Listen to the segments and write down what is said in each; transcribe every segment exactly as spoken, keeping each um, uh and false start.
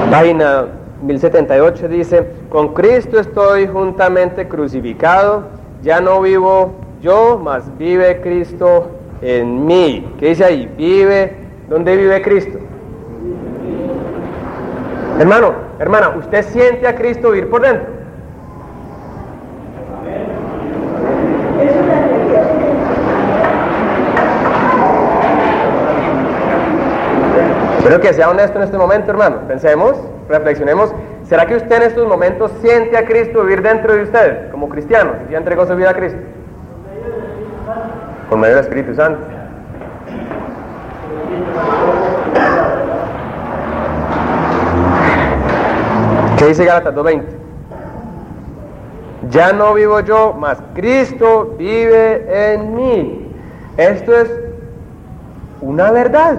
Página mil setenta y ocho dice: con Cristo estoy juntamente crucificado, ya no vivo yo, mas vive Cristo en mí. ¿Qué dice ahí? Vive. ¿Dónde vive Cristo? Hermano, hermana, ¿usted siente a Cristo vivir por dentro? Espero que sea honesto en este momento, hermano. Pensemos, reflexionemos. ¿Será que usted en estos momentos siente a Cristo vivir dentro de usted, como cristiano, que ya entregó su vida a Cristo? Por medio del Espíritu Santo. ¿Qué dice Gálatas dos veinte? Ya no vivo yo, mas Cristo vive en mí. Esto es una verdad.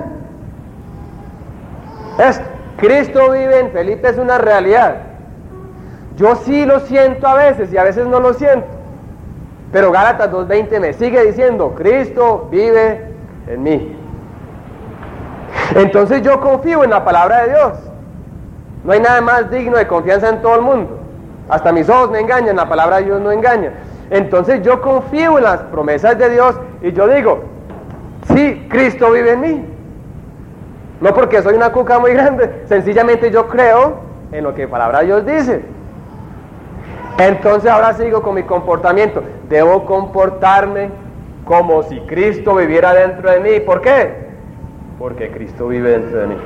Esto, Cristo vive en Felipe, es una realidad. Yo sí lo siento a veces y a veces no lo siento. Pero Gálatas dos veinte me sigue diciendo: Cristo vive en mí. Entonces yo confío en la palabra de Dios. No hay nada más digno de confianza en todo el mundo. Hasta mis ojos me engañan, la palabra de Dios no engaña. Entonces yo confío en las promesas de Dios y yo digo: sí, Cristo vive en mí. No porque soy una cuca muy grande, sencillamente yo creo en lo que la palabra de Dios dice. Entonces ahora sigo con mi comportamiento. Debo comportarme como si Cristo viviera dentro de mí. ¿Por qué? Porque Cristo vive dentro de mí.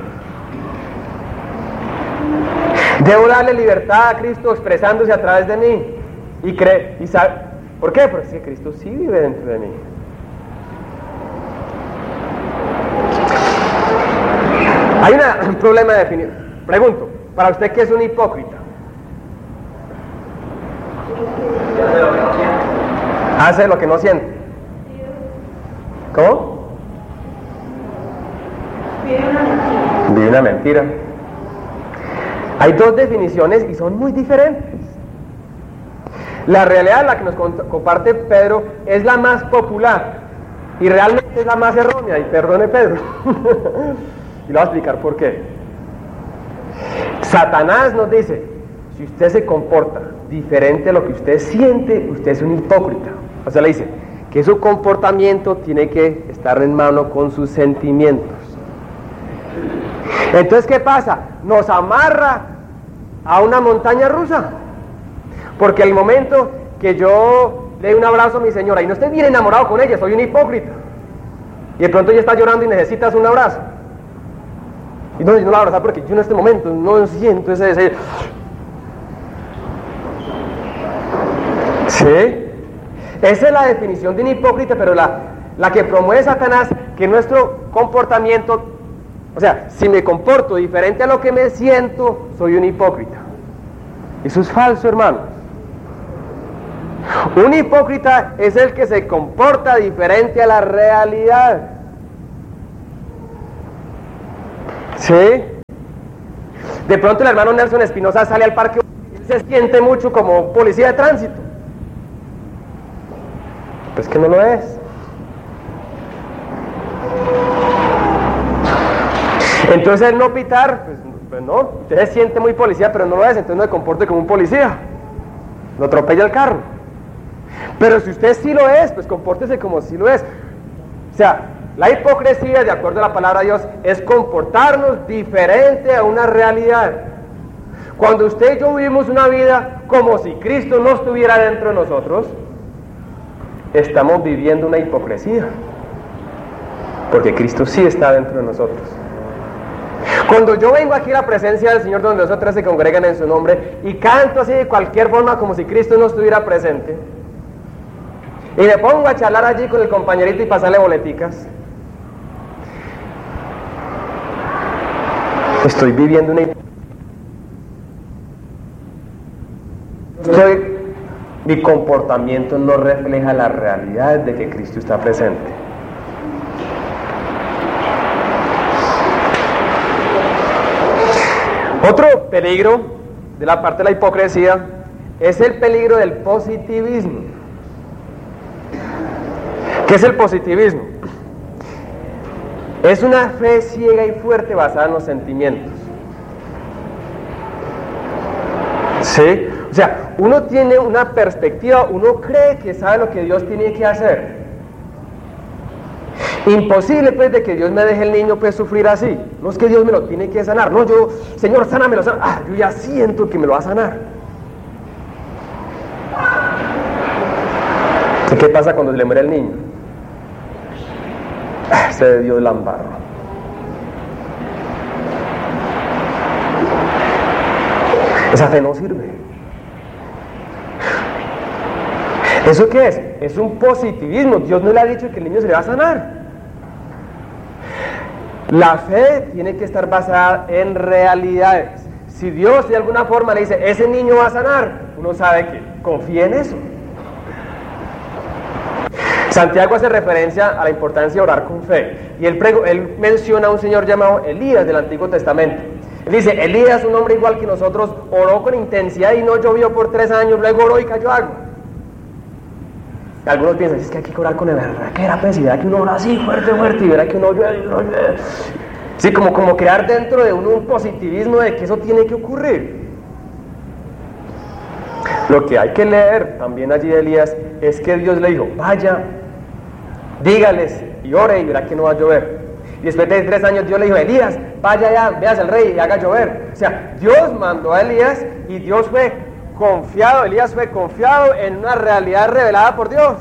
Debo darle libertad a Cristo expresándose a través de mí. Y cree, y sabe, ¿por qué? Porque es que Cristo sí vive dentro de mí. Hay una, un problema de definición. Pregunto, para usted, ¿qué es un hipócrita? Hace lo que no siente. ¿Cómo? Vive una mentira. Vive una mentira. Hay dos definiciones y son muy diferentes. La realidad, la que nos comparte Pedro, es la más popular y realmente es la más errónea, y perdone Pedro. Y le voy a explicar por qué. Satanás nos dice: si usted se comporta diferente a lo que usted siente, usted es un hipócrita. O sea, le dice que su comportamiento tiene que estar en mano con sus sentimientos. Entonces, ¿qué pasa? Nos amarra a una montaña rusa. Porque el momento que yo le doy un abrazo a mi señora y no estoy bien enamorado con ella, soy un hipócrita. Y de pronto ella está llorando y necesitas un abrazo. Y no, yo no la abrazo porque yo en este momento no siento ese deseo. ¿Sí? Esa es la definición de un hipócrita, pero la, la que promueve Satanás, que nuestro comportamiento, o sea, si me comporto diferente a lo que me siento, soy un hipócrita. Eso es falso, hermano. Un hipócrita es el que se comporta diferente a la realidad. ¿Sí? De pronto el hermano Nelson Espinosa sale al parque y se siente mucho como policía de tránsito. Pues que no lo es. Entonces el no pitar, pues, pues no, usted se siente muy policía, pero no lo es, entonces no se comporte como un policía. Lo atropella el carro. Pero si usted sí lo es, pues compórtese como si lo es. O sea, la hipocresía, de acuerdo a la palabra de Dios, es comportarnos diferente a una realidad. Cuando usted y yo vivimos una vida como si Cristo no estuviera dentro de nosotros, estamos viviendo una hipocresía, porque Cristo sí está dentro de nosotros. Cuando yo vengo aquí a la presencia del Señor, donde los otros se congregan en su nombre, y canto así de cualquier forma como si Cristo no estuviera presente, y me pongo a charlar allí con el compañerito y pasarle boleticas, estoy viviendo una hipocresía. Estoy Mi comportamiento no refleja la realidad de que Cristo está presente. Otro peligro de la parte de la hipocresía es el peligro del positivismo. ¿Qué es el positivismo? Es una fe ciega y fuerte basada en los sentimientos. ¿Sí? O sea, uno tiene una perspectiva, uno cree que sabe lo que Dios tiene que hacer. Imposible pues de que Dios me deje el niño pues sufrir así. No es que Dios me lo tiene que sanar. No, yo, Señor, sánamelo, sánamelo. Ah, yo ya siento que me lo va a sanar. ¿Qué pasa cuando le muere el niño? Ah, ese Dios la embarra. Esa fe no sirve. ¿Eso qué es? Es un positivismo. Dios no le ha dicho que el niño se le va a sanar. La fe tiene que estar basada en realidades. Si Dios de alguna forma le dice, ese niño va a sanar, uno sabe que confía en eso. Santiago hace referencia a la importancia de orar con fe. Y él, prego, él menciona a un señor llamado Elías del Antiguo Testamento. Él dice, Elías, un hombre igual que nosotros, oró con intensidad y no llovió por tres años, luego oró y cayó agua. Algunos piensan, es que hay que orar con el berraquera, pues, y verá que uno ora así, fuerte, fuerte, y verá que uno llueve, y uno llueve. Sí, como, como crear dentro de uno un positivismo de que eso tiene que ocurrir. Lo que hay que leer también allí de Elías es que Dios le dijo, vaya, dígales y ore y verá que no va a llover. Y después de tres años Dios le dijo, Elías, vaya ya, veas al rey y haga llover. O sea, Dios mandó a Elías y Dios fue confiado, Elías fue confiado en una realidad revelada por Dios.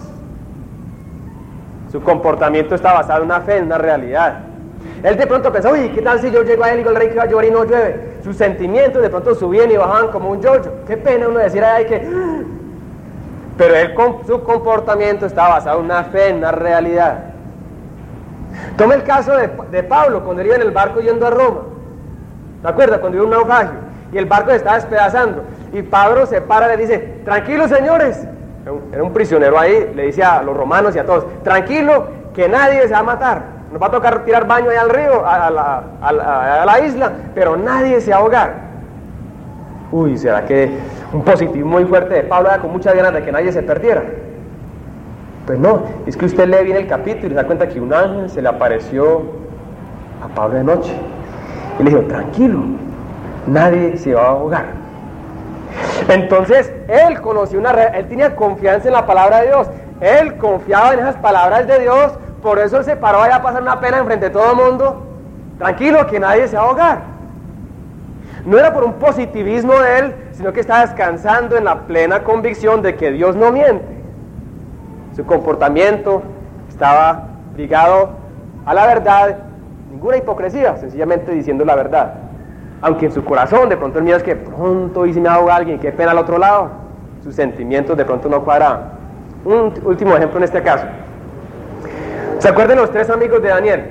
Su comportamiento está basado en una fe, en una realidad. Él de pronto pensó, uy, ¿qué tal si yo llego a él y digo al rey que va a llover y no llueve? Sus sentimientos de pronto subían y bajaban como un yoyo. Qué pena uno decir, ay, que... Pero él, su comportamiento estaba basado en una fe, en una realidad. Toma el caso de, de Pablo, cuando él iba en el barco yendo a Roma. ¿Te acuerdas? Cuando iba un naufragio y el barco se estaba despedazando. Y Pablo se para y le dice, tranquilos señores. Era un prisionero ahí, le dice a los romanos y a todos, tranquilo, que nadie se va a matar. Nos va a tocar tirar baño ahí al río, a la, a, la, a la isla, pero nadie se va a ahogar. Uy, ¿será que un positivismo muy fuerte de Pablo era con muchas ganas de que nadie se perdiera? Pues no, es que usted lee bien el capítulo y se da cuenta que un ángel se le apareció a Pablo de noche. Y le dijo, tranquilo, nadie se va a ahogar. Entonces, él conoció una, él tenía confianza en la palabra de Dios. Él confiaba en esas palabras de Dios. Por eso él se paró allá a pasar una pena enfrente de todo el mundo. Tranquilo, que nadie se va a ahogar. No era por un positivismo de él, sino que estaba descansando en la plena convicción de que Dios no miente. Su comportamiento estaba ligado a la verdad, ninguna hipocresía, sencillamente diciendo la verdad. Aunque en su corazón de pronto el miedo es que pronto y si me ahoga alguien, qué pena al otro lado. Sus sentimientos de pronto no cuadraban. Un último ejemplo en este caso. ¿Se acuerdan los tres amigos de Daniel?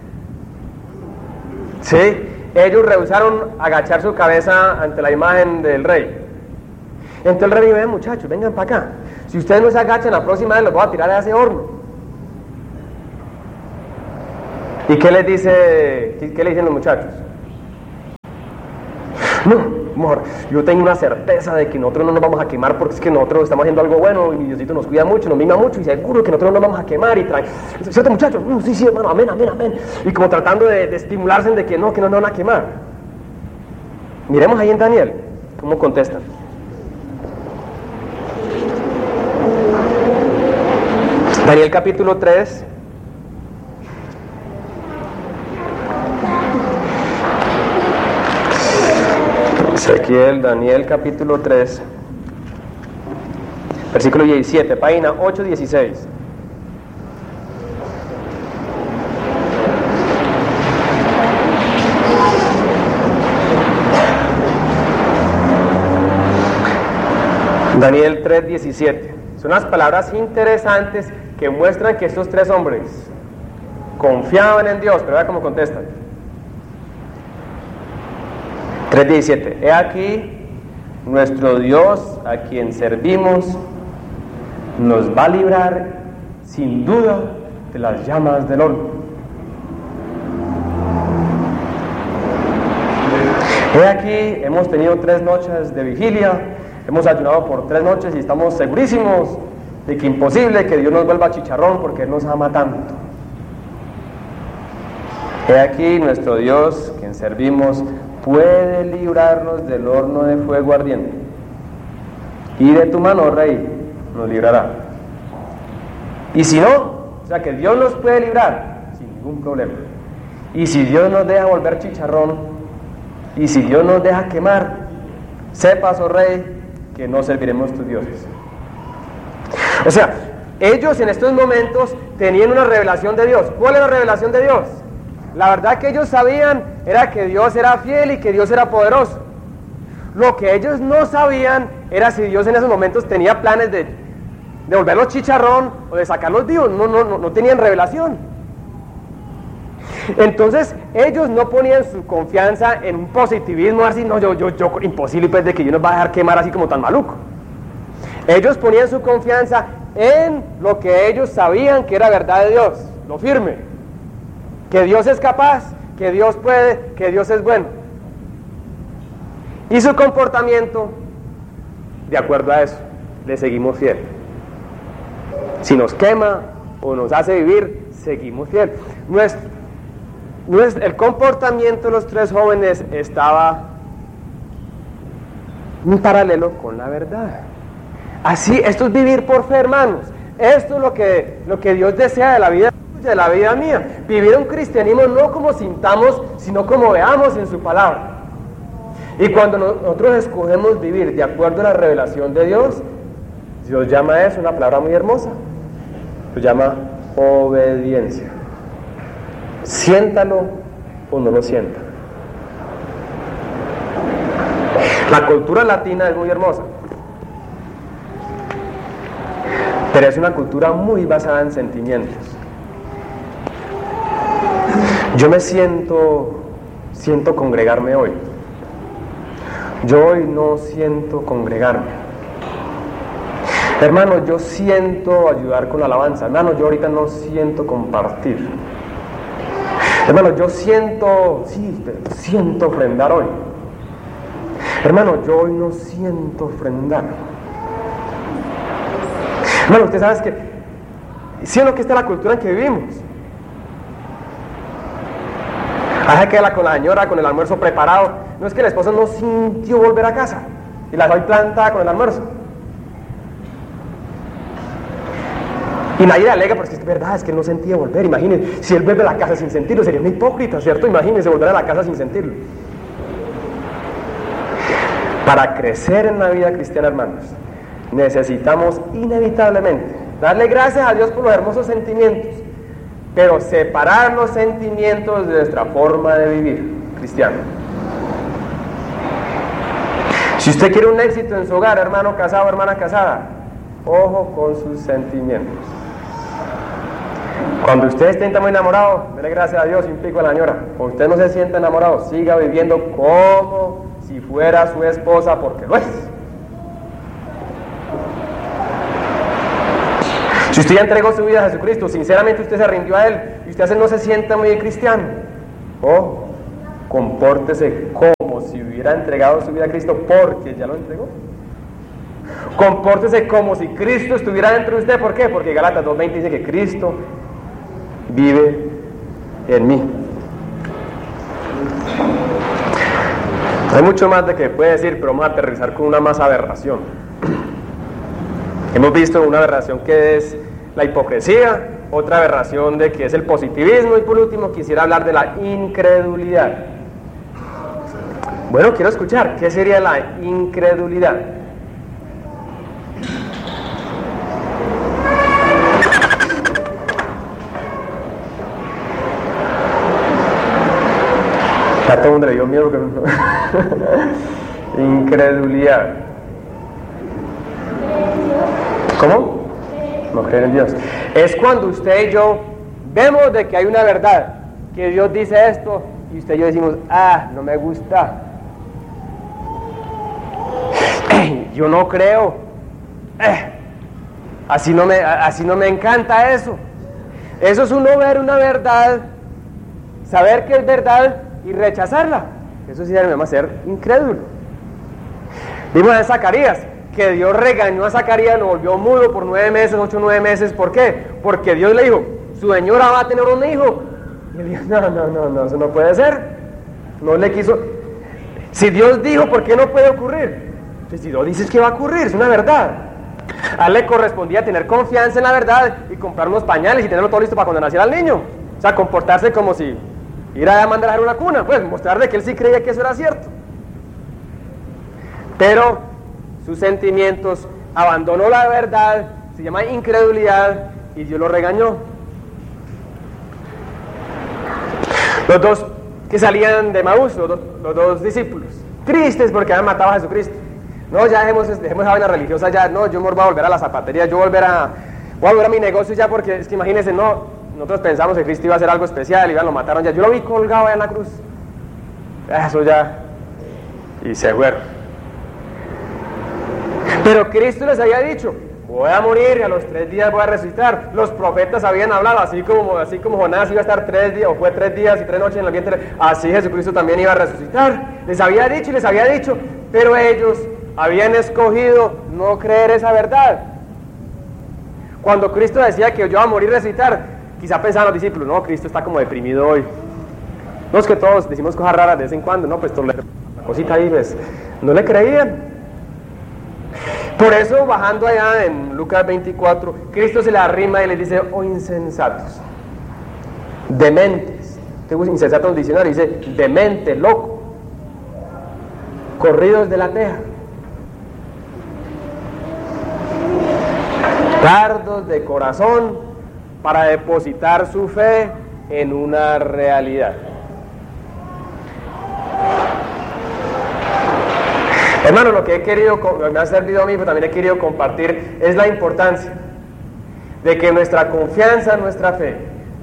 Sí, ellos rehusaron agachar su cabeza ante la imagen del rey. Entonces el rey dijo, ven muchachos, vengan para acá. Si ustedes no se agachan, la próxima vez los voy a tirar a ese horno. ¿Y qué les dice, qué, qué le dicen los muchachos? No, amor, yo tengo una certeza de que nosotros no nos vamos a quemar porque es que nosotros estamos haciendo algo bueno y Diosito nos cuida mucho, nos mima mucho y seguro que nosotros no nos vamos a quemar y trae... ¿Cierto, muchachos? No, sí, sí, hermano, amén, amén, amén. Y como tratando de, de estimularse de que no, que no nos van a quemar. Miremos ahí en Daniel, cómo contestan. Daniel capítulo tres. Ezequiel, Daniel capítulo tres, versículo diecisiete, página ocho dieciséis. Daniel tres diecisiete. Son unas palabras interesantes que muestran que estos tres hombres confiaban en Dios, pero vea cómo contestan. tres diecisiete. He aquí, nuestro Dios a quien servimos nos va a librar sin duda de las llamas del horno. He aquí, hemos tenido tres noches de vigilia, hemos ayunado por tres noches y estamos segurísimos de que imposible que Dios nos vuelva chicharrón porque Él nos ama tanto. He aquí, nuestro Dios, quien servimos, puede librarnos del horno de fuego ardiente. y de tu mano, Rey, nos librará. Y si no, o sea que Dios nos puede librar sin ningún problema. Y si Dios nos deja volver chicharrón, y si Dios nos deja quemar, sepas, oh Rey, que no serviremos tus dioses. O sea, ellos en estos momentos tenían una revelación de Dios. ¿Cuál es la revelación de Dios? La verdad que ellos sabían era que Dios era fiel y que Dios era poderoso. Lo que ellos no sabían era si Dios en esos momentos tenía planes de, de volverlos chicharrón o de sacarlos vivos. No, no, no, no tenían revelación. Entonces ellos no ponían su confianza en un positivismo así, no, yo, yo, yo, imposible pues de que Dios nos va a dejar quemar así como tan maluco. Ellos ponían su confianza en lo que ellos sabían que era verdad de Dios, lo firme, que Dios es capaz, que Dios puede, que Dios es bueno. Y su comportamiento, de acuerdo a eso, le seguimos fiel. Si nos quema o nos hace vivir, seguimos fiel. Nuestro, nuestro, el comportamiento de los tres jóvenes estaba en paralelo con la verdad. Así, esto es vivir por fe, hermanos. Esto es lo que, lo que Dios desea de la vida de la vida mía. Vivir un cristianismo no como sintamos, sino como veamos en su palabra. Y cuando nosotros escogemos vivir de acuerdo a la revelación de Dios, Dios llama a eso una palabra muy hermosa. Lo llama obediencia. Siéntalo o no lo sienta. La cultura latina es muy hermosa, pero es una cultura muy basada en sentimientos. Yo me siento, siento congregarme hoy. Yo hoy no siento congregarme. Hermano, yo siento ayudar con la alabanza. Hermano, yo ahorita no siento compartir. Hermano, yo siento, sí, siento ofrendar hoy. Hermano, yo hoy no siento ofrendar. Hermano, usted sabe que, siendo que esta es la cultura en que vivimos. Hace que la con la señora, con el almuerzo preparado. No es que la esposa no sintió volver a casa y la dejó plantada con el almuerzo. Y nadie le alega porque es verdad, es que él no sentía volver. Imagínense, si él vuelve a la casa sin sentirlo, sería un hipócrita, ¿cierto? Imagínense volver a la casa sin sentirlo. Para crecer en la vida cristiana, hermanos, necesitamos inevitablemente darle gracias a Dios por los hermosos sentimientos, pero separar los sentimientos de nuestra forma de vivir cristiano. Si usted quiere un éxito en su hogar, hermano casado, hermana casada, ojo con sus sentimientos. Cuando usted esté muy enamorado, dele gracias a Dios y un pico a la señora. Cuando usted no se sienta enamorado, siga viviendo como si fuera su esposa, porque lo es. Si usted ya entregó su vida a Jesucristo, sinceramente usted se rindió a Él y usted no se sienta muy cristiano, ojo, compórtese como si hubiera entregado su vida a Cristo, porque ya lo entregó. Compórtese como si Cristo estuviera dentro de usted. ¿Por qué? Porque Gálatas dos veinte dice que Cristo vive en mí. Hay mucho más de que puede decir, pero vamos a aterrizar con una más aberración. Hemos visto una aberración que es la hipocresía, otra aberración de que es el positivismo, y por último quisiera hablar de la incredulidad. Bueno, quiero escuchar, ¿qué sería la incredulidad? A todo el mundo le dio miedo. Incredulidad. ¿Cómo? No creer en Dios. Es cuando usted y yo vemos de que hay una verdad, que Dios dice esto, y usted y yo decimos, ah, no me gusta. Yo no creo. Eh, así no me, así no me encanta eso. Eso es uno ver una verdad, saber que es verdad y rechazarla. Eso sí se llama ser incrédulo. Vimos en Zacarías que Dios regañó a Zacarías, lo volvió mudo por nueve meses, ocho, nueve meses. ¿Por qué? Porque Dios le dijo, su señora va a tener un hijo. Y él dijo, no, no, no, no, eso no puede ser. No le quiso. Si Dios dijo, ¿por qué no puede ocurrir? Pues si lo dices que va a ocurrir, es una verdad. A él le correspondía tener confianza en la verdad y comprar unos pañales y tenerlo todo listo para cuando naciera el niño. O sea, comportarse como si ir a mandar a dejar una cuna, pues mostrarle que él sí creía que eso era cierto. Pero sus sentimientos, abandonó la verdad, se llama incredulidad, y Dios lo regañó. Los dos que salían de Maús, los, dos, los dos discípulos, tristes porque habían matado a Jesucristo. No, ya dejemos, dejemos esa vaina religiosa ya, no, yo me voy a volver a la zapatería, yo voy a volver a, voy a volver a mi negocio ya, porque es que imagínense, no, nosotros pensamos que Cristo iba a hacer algo especial, y ya lo mataron ya, yo lo vi colgado allá en la cruz. Eso ya, y se fueron. Pero Cristo les había dicho, voy a morir y a los tres días voy a resucitar. Los profetas habían hablado, así como, así como Jonás iba a estar tres días, o fue tres días y tres noches en el vientre, así Jesucristo también iba a resucitar. Les había dicho y les había dicho, pero ellos habían escogido no creer esa verdad. Cuando Cristo decía que yo iba a morir y resucitar, quizá pensaban los discípulos, no, Cristo está como deprimido hoy. No, es que todos decimos cosas raras de vez en cuando, no, pues la cosita ahí, pues, no le creían. Por eso, bajando allá en Lucas veinticuatro, Cristo se le arrima y les dice, oh insensatos, dementes. Tengo insensato en el diccionario, dice demente, loco, corridos de la teja, tardos de corazón para depositar su fe en una realidad. Hermano, lo que he querido, me ha servido a mí, pero también he querido compartir, es la importancia de que nuestra confianza, nuestra fe,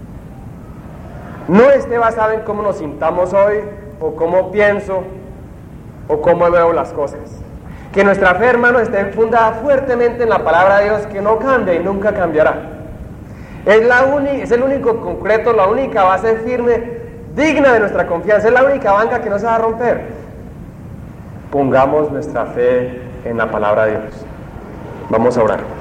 no esté basada en cómo nos sintamos hoy, o cómo pienso, o cómo veo las cosas. Que nuestra fe, hermano, esté fundada fuertemente en la palabra de Dios, que no cambia y nunca cambiará. Es, la uni, es el único concreto, la única base firme, digna de nuestra confianza, es la única banca que no se va a romper. Pongamos nuestra fe en la palabra de Dios. Vamos a orar.